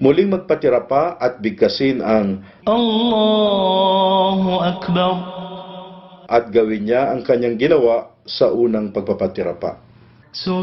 muling magpatira pa at bigkasin ang Allahu Akbar. at gawin niya ang kanyang ginawa sa unang pagpapatira pa.